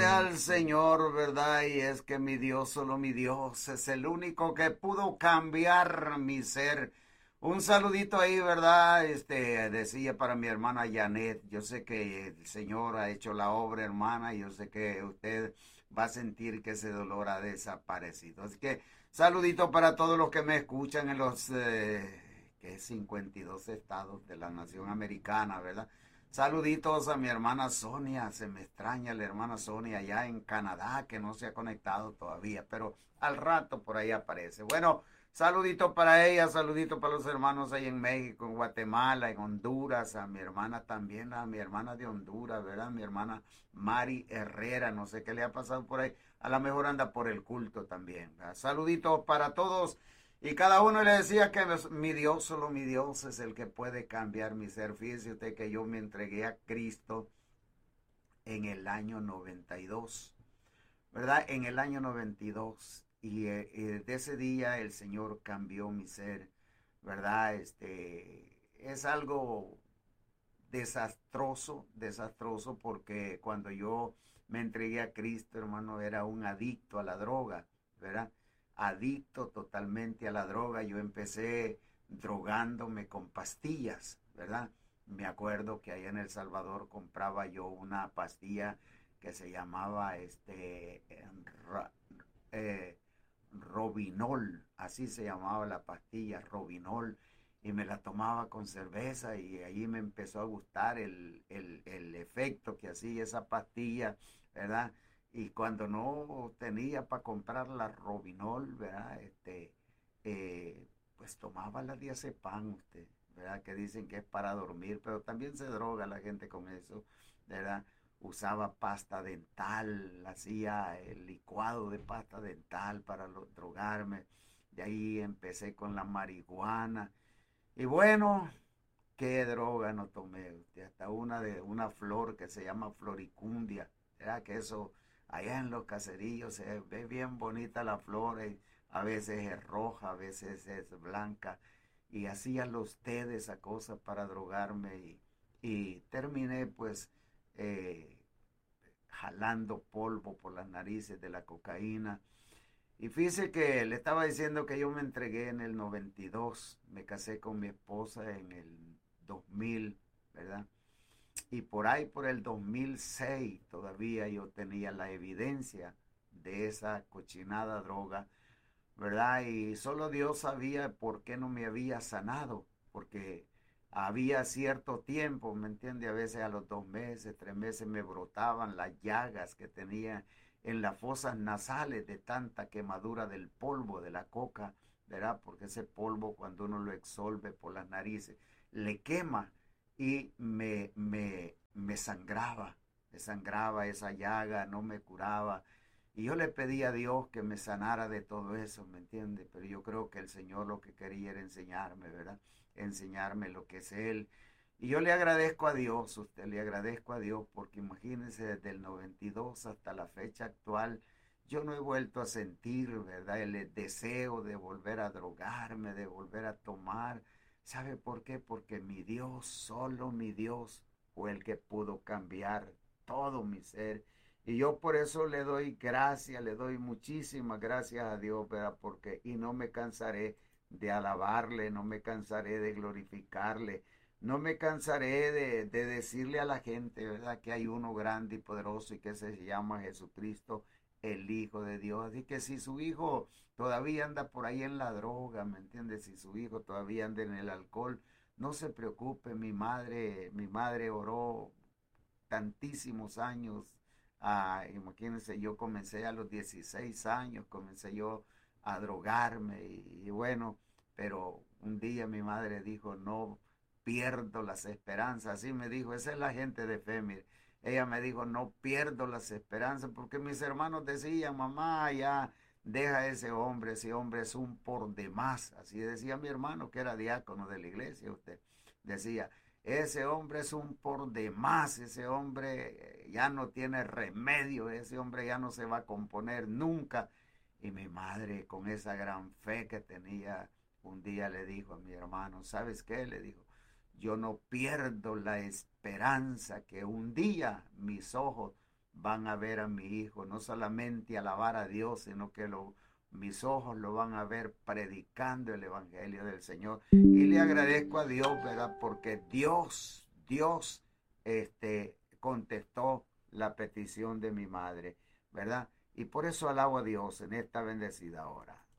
sea el Señor, ¿verdad? Y es que mi Dios, solo mi Dios, es el único que pudo cambiar mi ser. Un saludito ahí, ¿verdad? Decía para mi hermana Janet, yo sé que el Señor ha hecho la obra, hermana, y yo sé que usted va a sentir que ese dolor ha desaparecido. Así que saludito para todos los que me escuchan en los 52 estados de la nación americana, ¿verdad? Saluditos a mi hermana Sonia, se me extraña la hermana Sonia allá en Canadá, que no se ha conectado todavía, pero al rato por ahí aparece. Bueno, saluditos para ella, saluditos para los hermanos ahí en México, en Guatemala, en Honduras, a mi hermana también, a mi hermana de Honduras, ¿verdad? Mi hermana Mari Herrera, no sé qué le ha pasado por ahí, a lo mejor anda por el culto también, ¿verdad? Saluditos para todos. Y cada uno le decía que mi Dios, solo mi Dios es el que puede cambiar mi ser. Fíjese usted que yo me entregué a Cristo en el año 92, ¿verdad? En el año 92. Y de ese día el Señor cambió mi ser, ¿verdad? Es algo desastroso, desastroso, porque cuando yo me entregué a Cristo, hermano, era un adicto a la droga, ¿verdad? Adicto totalmente a la droga. Yo empecé drogándome con pastillas, ¿verdad? Me acuerdo que allá en El Salvador compraba yo una pastilla que se llamaba eh, Robinol, así se llamaba la pastilla, Robinol, y me la tomaba con cerveza y ahí me empezó a gustar el efecto que hacía esa pastilla, ¿verdad? Y cuando no tenía para comprar la Robinol, ¿verdad? Pues tomaba la diazepam usted, ¿verdad? Que dicen que es para dormir, pero también se droga la gente con eso, ¿verdad? Usaba pasta dental, hacía el licuado de pasta dental para drogarme. De ahí empecé con la marihuana. Y bueno, qué droga no tomé. Hasta una de una flor que se llama floricundia. Era que eso allá en los caserillos se ve bien bonita la flor. Y a veces es roja, a veces es blanca. Y hacía los té de esa cosa para drogarme. Y terminé pues eh, jalando polvo por las narices de la cocaína. Y fíjese que le estaba diciendo que yo me entregué en el 92, me casé con mi esposa en el 2000, ¿verdad? Y por ahí, por el 2006, todavía yo tenía la evidencia de esa cochinada droga, ¿verdad? Y solo Dios sabía por qué no me había sanado, porque había cierto tiempo, ¿me entiende? A veces a los 2 meses, 3 meses me brotaban las llagas que tenía en las fosas nasales de tanta quemadura del polvo de la coca, ¿verdad? Porque ese polvo cuando uno lo exolve por las narices, le quema y me sangraba esa llaga, no me curaba. Y yo le pedí a Dios que me sanara de todo eso, ¿me entiende? Pero yo creo que el Señor lo que quería era enseñarme, ¿verdad? Enseñarme lo que es Él. Y yo le agradezco a Dios, usted le agradezco a Dios, porque imagínense, desde el 92 hasta la fecha actual, yo no he vuelto a sentir, ¿verdad? El deseo de volver a drogarme, de volver a tomar. ¿Sabe por qué? Porque mi Dios, solo mi Dios, fue el que pudo cambiar todo mi ser. Y yo por eso le doy gracias, le doy muchísimas gracias a Dios, ¿verdad? Porque, y no me cansaré de alabarle, no me cansaré de glorificarle, no me cansaré de decirle a la gente, ¿verdad? Que hay uno grande y poderoso y que se llama Jesucristo, el Hijo de Dios. Así que si su hijo todavía anda por ahí en la droga, ¿me entiendes? Si su hijo todavía anda en el alcohol, no se preocupe, mi madre oró tantísimos años. Imagínense, yo comencé a los 16 años, comencé yo a drogarme y bueno, pero un día mi madre dijo, no pierdo las esperanzas, así me dijo, esa es la gente de fe, mire. Ella me dijo, no pierdo las esperanzas, porque mis hermanos decían, mamá, ya deja a ese hombre es un por demás, así decía mi hermano que era diácono de la iglesia, usted decía, ese hombre es un por demás, ese hombre ya no tiene remedio, ese hombre ya no se va a componer nunca. Y mi madre, con esa gran fe que tenía, un día le dijo a mi hermano, ¿sabes qué? Le dijo, yo no pierdo la esperanza que un día mis ojos van a ver a mi hijo, no solamente alabar a Dios, sino que mis ojos lo van a ver predicando el evangelio del Señor. Y le agradezco a Dios, ¿verdad? Porque Dios, contestó la petición de mi madre, ¿verdad? Y por eso alabo a Dios en esta bendecida hora.